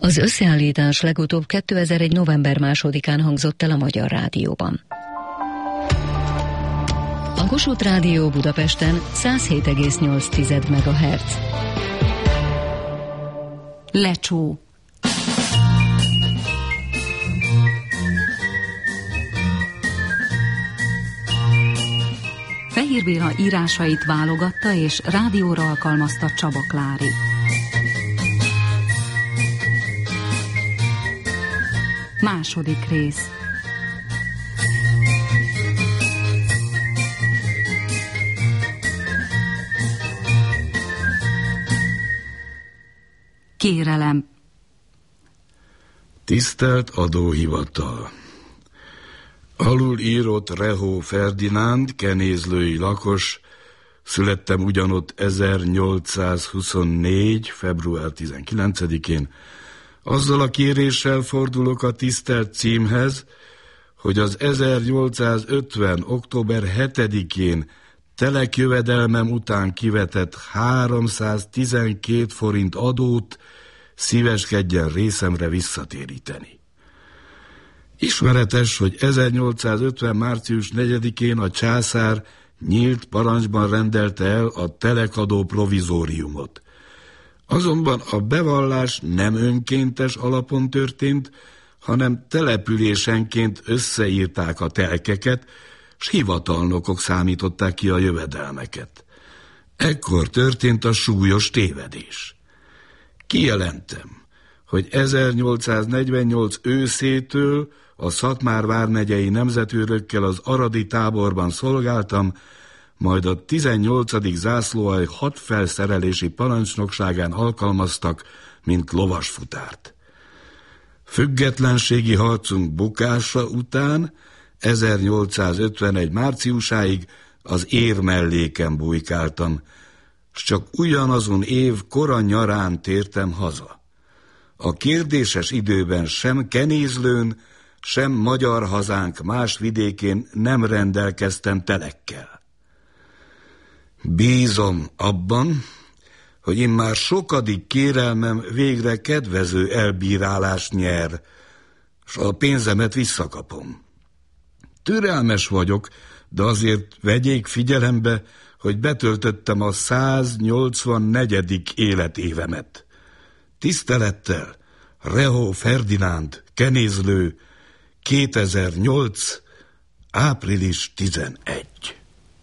Az összeállítás legutóbb 2001. november 2-án hangzott el a Magyar Rádióban. A Kossuth Rádió Budapesten 107,8 MHz. Lecsó. Fehér Béla írásait válogatta és rádióra alkalmazta Csaba Klári. Második rész. Kérelem. Tisztelt Adóhivatal! Alul írott Rehó Ferdinánd, kenézlői lakos, születtem ugyanott 1824. február 19-én. Azzal a kéréssel fordulok a tisztelt címhez, hogy az 1850. október 7-én telekjövedelmem után kivetett 312 forint adót szíveskedjen részemre visszatéríteni. Ismeretes, hogy 1850. március 4-én a császár nyílt parancsban rendelte el a telekadó provizóriumot. Azonban a bevallás nem önkéntes alapon történt, hanem településenként összeírták a telkeket, s hivatalnokok számították ki a jövedelmeket. Ekkor történt a súlyos tévedés. Kijelentem, hogy 1848 őszétől a Szatmár vármegyei nemzetőrökkel az aradi táborban szolgáltam, majd a 18. zászlóalj hadfelszerelési parancsnokságán alkalmaztak, mint lovasfutárt. Függetlenségi harcunk bukása után 1851. márciusáig az érmelléken bujkáltam, s csak ugyanazon év kora nyarán tértem haza. A kérdéses időben sem Kenézlőn, sem magyar hazánk más vidékén nem rendelkeztem telekkel. Bízom abban, hogy immár sokadik kérelmem végre kedvező elbírálást nyer, s a pénzemet visszakapom. Türelmes vagyok, de azért vegyék figyelembe, hogy betöltöttem a 184. életévemet. Tisztelettel, Rehó Ferdinánd, kenézlő, 2008. április 11.